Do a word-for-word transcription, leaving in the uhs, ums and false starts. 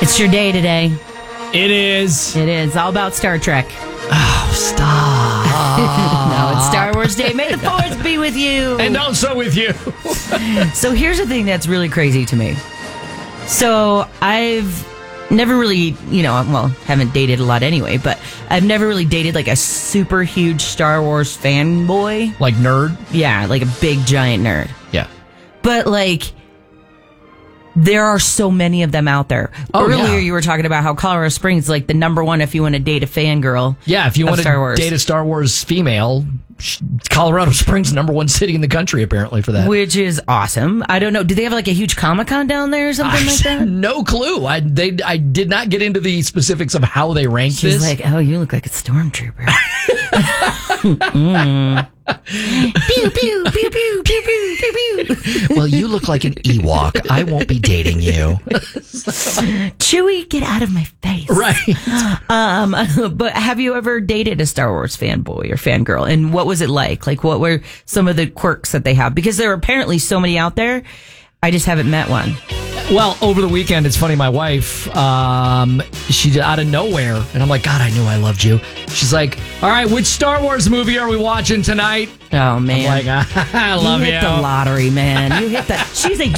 It's your day today. It is. It is all about Star Trek. Oh, stop. No, it's Star Wars Day. May the Force be with you. And also with you. So here's the thing that's really crazy to me. So I've never really, you know, well, haven't dated a lot anyway, but I've never really dated like a super huge Star Wars fanboy. Like nerd? Yeah, like a big giant nerd. Yeah. But like, there are so many of them out there. Oh, Earlier, yeah. you were talking about how Colorado Springs is like the number one if you want to date a fangirl. Yeah, if you of want Star to Wars. date a Star Wars female, Colorado Springs, number one city in the country, apparently, for that. Which is awesome. I don't know. Do they have like a huge Comic-Con down there or something I, like that? No clue. I they I did not get into the specifics of how they rank She's this. like, oh, you look like a stormtrooper. mm. Pew, pew, pew, pew, pew, pew, pew, pew. Well, you look like an Ewok. I won't be dating you. Chewie, get out of my face. Right. Um, but have you ever dated a Star Wars fanboy or fangirl? And what was it like? Like, what were some of the quirks that they have? Because there are apparently so many out there. I just haven't met one. Well, over the weekend, it's funny, my wife, um, she out of nowhere, and I'm like, God, I knew I loved you. She's like, all right, which Star Wars movie are we watching tonight? Oh, man. I'm like, I love you. you. hit the lottery, man. You hit the. She's a